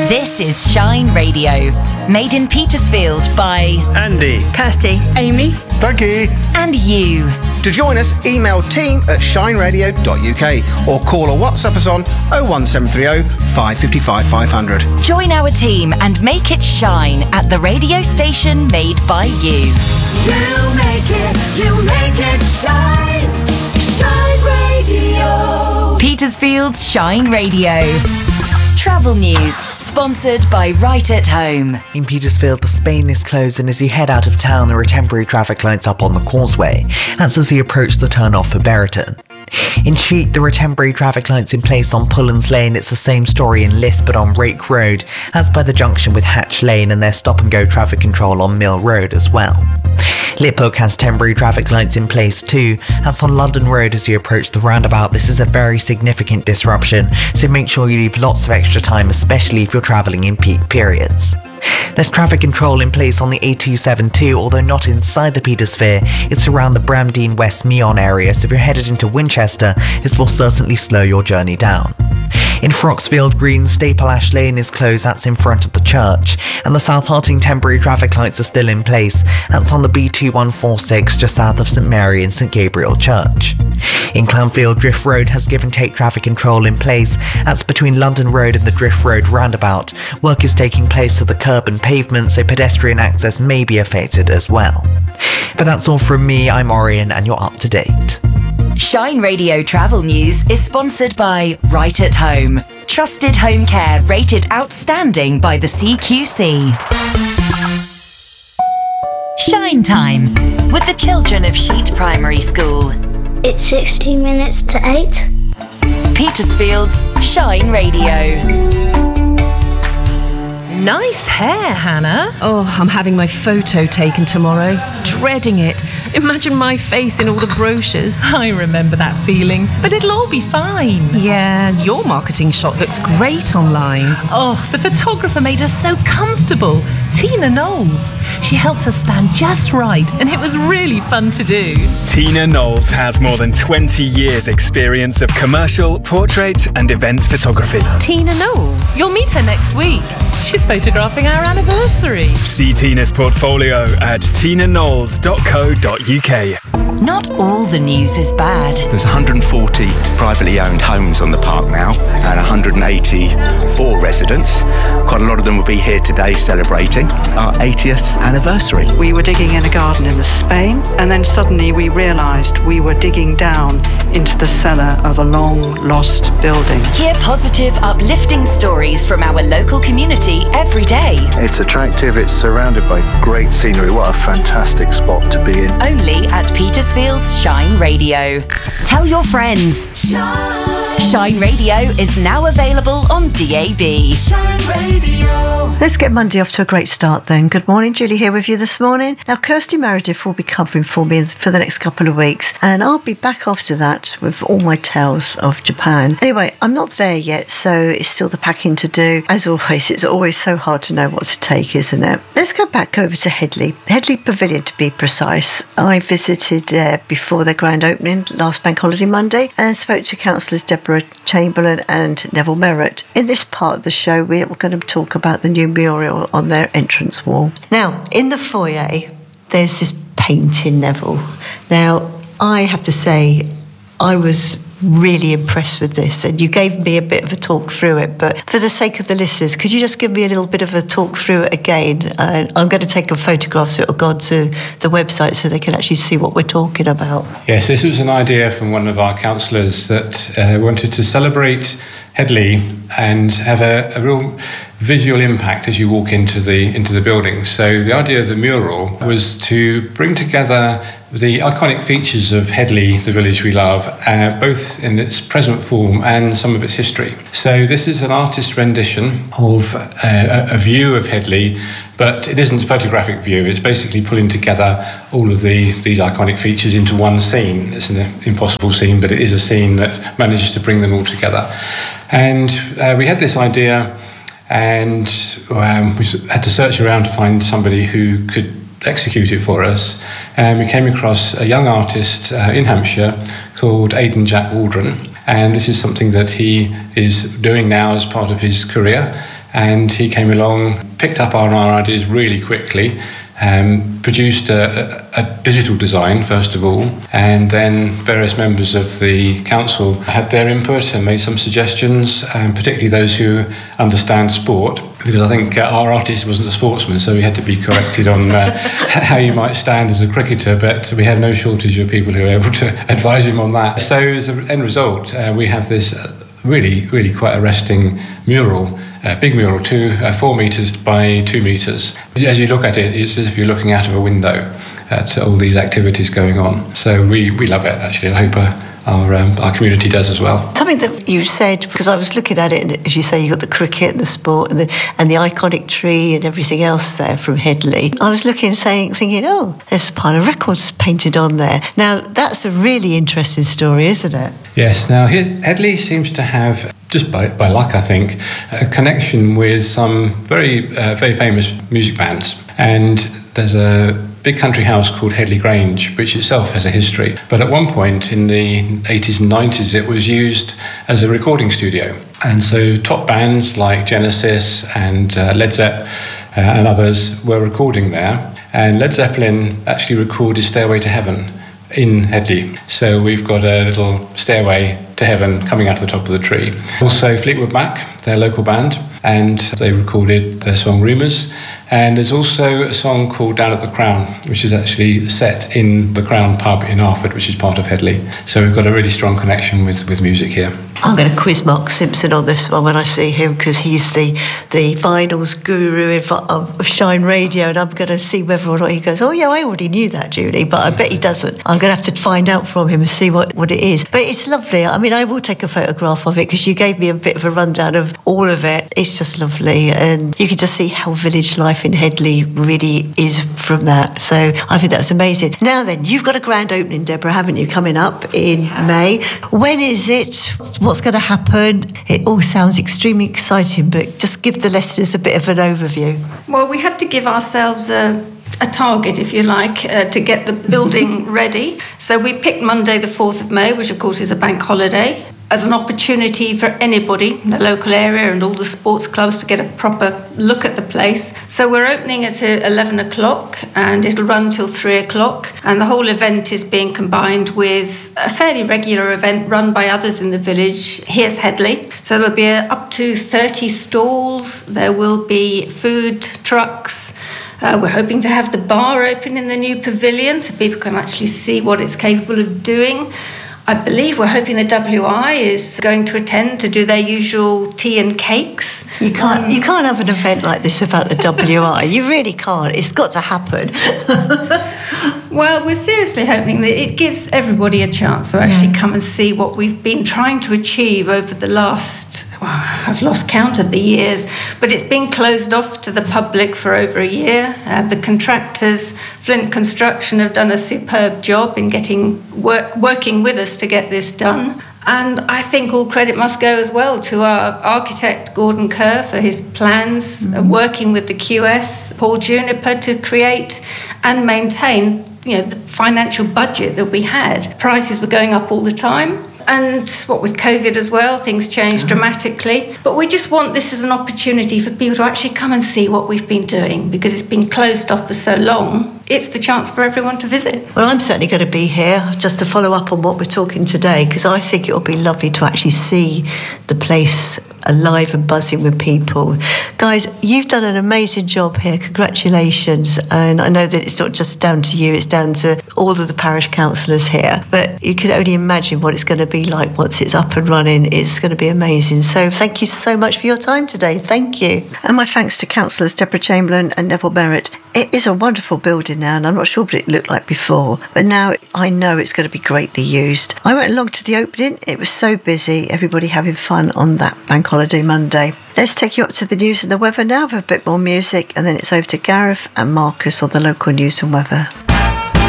This is Shine Radio, made in Petersfield by Andy, Kirsty, Amy, Dougie, and you. To join us, email team@shineradio.uk or call or WhatsApp us on 01730 555 500. Join our team and make it shine at the radio station made by you. You make it shine. Shine Radio. Petersfield's Shine Radio. Travel news, sponsored by Right at Home. In Petersfield, the Spain is closed, and as you head out of town, there are temporary traffic lights up on the causeway. That's as you approach the turn-off for Berriton. In Sheet, there are temporary traffic lights in place on Pullens Lane. It's the same story in Lisp, but on Rake Road. That's by the junction with Hatch Lane, and there's stop-and-go traffic control on Mill Road as well. Liphook has temporary traffic lights in place too. That's on London Road as you approach the roundabout. This is a very significant disruption, so make sure you leave lots of extra time, especially if you're travelling in peak periods. There's traffic control in place on the A272, although not inside the Petersphere. It's around the Bramdean West Meon area, so if you're headed into Winchester, this will certainly slow your journey down. In Froxfield Green, Staple Ash Lane is closed, that's in front of the church, and the South Harting temporary traffic lights are still in place. That's on the B2146 just south of St Mary and St Gabriel Church. In Clanfield, Drift Road has give and take traffic control in place. That's between London Road and the Drift Road roundabout. Work is taking place to the curb and pavement, so pedestrian access may be affected as well. But that's all from me. I'm Orion, and you're up to date. Shine Radio Travel News is sponsored by Right at Home. Trusted home care rated outstanding by the CQC. Shine Time with the children of Sheet Primary School. It's 16 minutes to 8. Petersfield's Shine Radio. Nice hair, Hannah. Oh, I'm having my photo taken tomorrow. Dreading it. Imagine my face in all the brochures. I remember that feeling, but it'll all be fine. Yeah, your marketing shot looks great online. Oh, the photographer made us so comfortable. Tina Knowles. She helped us stand just right, and it was really fun to do. Tina Knowles has more than 20 years' experience of commercial, portrait and events photography. Tina Knowles? You'll meet her next week. She's photographing our anniversary. See Tina's portfolio at tinaknowles.co.uk. Not all the news is bad. There's 140 privately owned homes on the park now and 184 residents. Quite a lot of them will be here today celebrating our 80th anniversary. We were digging in a garden in the Spain, and then suddenly we realised we were digging down into the cellar of a long-lost building. Hear positive, uplifting stories from our local community every day. It's attractive, it's surrounded by great scenery. What a fantastic spot to be in. Only at Petersfield's Shine Radio. Tell your friends. Shine Radio is now available on DAB. Shine Radio. Let's get Monday off to a great start then. Good morning, Julie here with you this morning. Now, Kirsty Meredith will be covering for me for the next couple of weeks, and I'll be back after that with all my tales of Japan. Anyway, I'm not there yet, so it's still the packing to do. As always, it's always so hard to know what to take, isn't it? Let's go back over to Headley Pavilion to be precise. I visited there before their grand opening last Bank Holiday Monday and spoke to councillors Deborah Chamberlain and Neville Merritt. In this part of the show, we're going to talk about the new mural on their entrance wall. Now, in the foyer, there's this painting, Neville. Now, I have to say, I was really impressed with this, and you gave me a bit of a talk through it, but for the sake of the listeners, could you just give me a little bit of a talk through it again? I'm going to take a photograph so it'll go to the website so they can actually see what we're talking about. Yes, this was an idea from one of our councillors that wanted to celebrate Headley and have a real visual impact as you walk into the building. So the idea of the mural was to bring together the iconic features of Headley, the village we love, both in its present form and some of its history. So this is an artist rendition of a view of Headley, but it isn't a photographic view. It's basically pulling together all of these iconic features into one scene. It's an impossible scene, but it is a scene that manages to bring them all together. And we had this idea, and we had to search around to find somebody who could execute it for us, and we came across a young artist in Hampshire called Aidan Jack Waldron, and this is something that he is doing now as part of his career, and he came along, picked up our ideas really quickly, produced a digital design first of all, and then various members of the council had their input and made some suggestions, particularly those who understand sport, because I think our artist wasn't a sportsman, so we had to be corrected on how you might stand as a cricketer, but we have no shortage of people who are able to advise him on that. So as an end result, we have this really quite arresting mural, big mural, 4 metres by 2 metres. As you look at it, it's as if you're looking out of a window at all these activities going on. So we love it, actually. I hope our community does as well. Something that you said, because I was looking at it, and as you say, you got the cricket and the sport and the iconic tree and everything else there from Headley. I was looking, thinking, oh, there's a pile of records painted on there. Now, that's a really interesting story, isn't it? Yes. Now, Headley seems to have, just by luck, I think, a connection with some very famous music bands. And there's a big country house called Headley Grange, which itself has a history. But at one point in the 80s and 90s, it was used as a recording studio. And so top bands like Genesis and Led Zepp and others were recording there. And Led Zeppelin actually recorded Stairway to Heaven in Headley. So we've got a little stairway to heaven coming out of the top of the tree. Also Fleetwood Mac, their local band, and they recorded their song Rumours. And there's also a song called Down at the Crown, which is actually set in the Crown pub in Arford, which is part of Headley. So we've got a really strong connection with music here. I'm going to quiz Mark Simpson on this one when I see him, because he's the vinyls guru of Shine Radio, and I'm going to see whether or not he goes, oh yeah, I already knew that, Julie, but I bet he doesn't. I'm going to have to find out from him and see what it is. But it's lovely. I mean, I will take a photograph of it, because you gave me a bit of a rundown of all of it. It's just lovely, and you can just see how village life in Headley really is from that. So I think that's amazing. Now then, you've got a grand opening, Deborah, haven't you, coming up in May? When is it? What's going to happen? It all sounds extremely exciting, but just give the listeners a bit of an overview. Well, we had to give ourselves a target, if you like, to get the building ready. So we picked Monday the 4th of May, which of course is a bank holiday, as an opportunity for anybody in the local area and all the sports clubs to get a proper look at the place. So we're opening at 11 o'clock and it'll run till 3 o'clock. And the whole event is being combined with a fairly regular event run by others in the village. Here's Headley. So there'll be up to 30 stalls. There will be food trucks. We're hoping to have the bar open in the new pavilion so people can actually see what it's capable of doing. I believe we're hoping the WI is going to attend to do their usual tea and cakes. You can't have an event like this without the WI. You really can't. It's got to happen. Well, we're seriously hoping that it gives everybody a chance to actually come and see what we've been trying to achieve over the last... I've lost count of the years, but it's been closed off to the public for over a year. The contractors, Flint Construction, have done a superb job in working with us to get this done. And I think all credit must go as well to our architect, Gordon Kerr, for his plans, working with the QS, Paul Juniper, to create and maintain the financial budget that we had. Prices were going up all the time. And with COVID as well, things changed dramatically. But we just want this as an opportunity for people to actually come and see what we've been doing, because it's been closed off for so long. It's the chance for everyone to visit. Well, I'm certainly going to be here just to follow up on what we're talking today, because I think it'll be lovely to actually see the place alive and buzzing with people. Guys, you've done an amazing job here. Congratulations. And I know that it's not just down to you, it's down to all of the parish councillors here. But you can only imagine what it's going to be like once it's up and running. It's going to be amazing. So thank you so much for your time today. Thank you. And my thanks to councillors Deborah Chamberlain and Neville Merritt. It is a wonderful building now, and I'm not sure what it looked like before, but now I know it's going to be greatly used. I went along to the opening. It was so busy, everybody having fun on that bank holiday Monday. Let's take you up to the news and the weather now with a bit more music, and then it's over to Gareth and Marcus on the local news and weather.